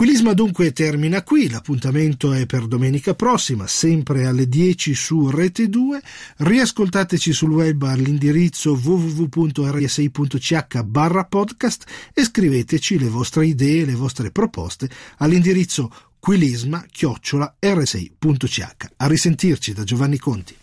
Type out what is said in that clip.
Quilisma dunque termina qui, l'appuntamento è per domenica prossima, sempre alle 10 su Rete 2, riascoltateci sul web all'indirizzo www.rsi.ch/podcast e scriveteci le vostre idee, le vostre proposte all'indirizzo quilisma@rsi.ch. A risentirci da Giovanni Conti.